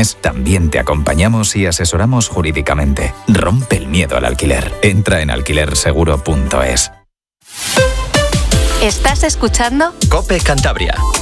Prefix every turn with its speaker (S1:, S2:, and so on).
S1: vacaciones, también te acompañamos y asesoramos jurídicamente. Rompe el miedo al alquiler. Entra en alquilerseguro.es.
S2: ¿Estás escuchando?
S3: COPE Cantabria.